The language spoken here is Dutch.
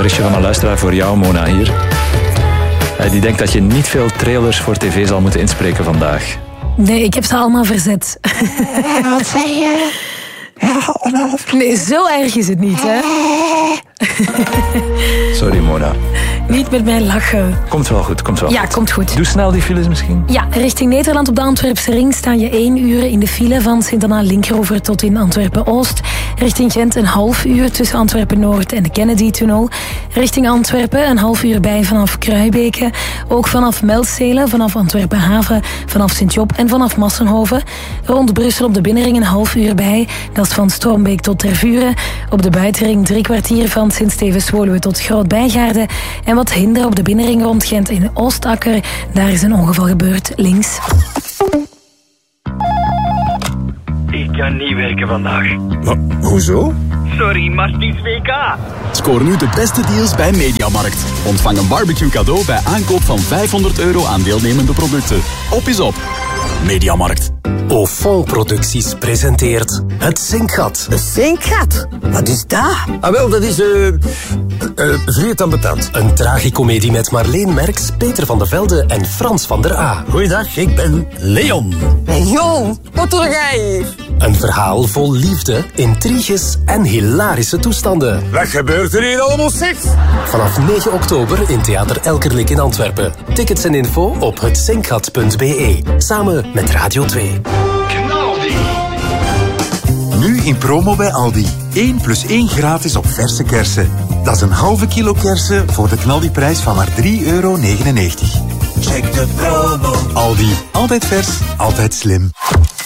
quizje van een luisteraar voor jou, Mona, hier. Die denkt dat je niet veel trailers voor tv zal moeten inspreken vandaag. Nee, ik heb ze allemaal verzet. Wat zei je? Nee, zo erg is het niet, hè? Sorry, Mona. Niet met mij lachen. Komt wel goed, komt wel Ja, goed. komt goed. Doe snel die files misschien. Ja, richting Nederland op de Antwerpse ring sta je 1 uur in de file van Sint-Anna-Linkeroever tot in Antwerpen-Oost. Richting Gent een half uur tussen Antwerpen-Noord en de Kennedy-tunnel. Richting Antwerpen een half uur bij vanaf Kruibeke. Ook vanaf Meldzelen, vanaf Antwerpen-Haven, vanaf Sint-Job en vanaf Massenhoven. Rond Brussel op de binnenring een half uur bij. Dat is van Strombeek tot Tervuren. Op de buitenring 3 kwartier van Sint-Stevens-Woluwe tot Groot-Bijgaarden. En wat hinder op de binnenring rond Gent in Oostakker. Daar is een ongeval gebeurd, links. Ik kan niet werken vandaag. Maar, hoezo? Sorry, maar het is WK. Scoor nu de beste deals bij Mediamarkt. Ontvang een barbecue cadeau bij aankoop van €500 aan deelnemende producten. Op is op. Mediamarkt. Ofon Producties presenteert Het Zinkgat. Een zinkgat? Wat is dat? Ah wel, dat is vreed aan betand. Een tragicomedie met Marleen Merks, Peter van der Velde en Frans van der A. Goeiedag, ik ben Leon. Jong, wat doe jij hier? Een verhaal vol liefde, intriges en hilarische toestanden. Wat gebeurt er hier allemaal, zeg? Vanaf 9 oktober in Theater Elkerlijk in Antwerpen. Tickets en info op hetzinkgat.be. Samen met Radio 2. Knaldi. Nu in promo bij Aldi. 1 + 1 gratis op verse kersen. Dat is een halve kilo kersen voor de knaldiprijs van maar €3,99. Check de promo. Aldi. Altijd vers, altijd slim.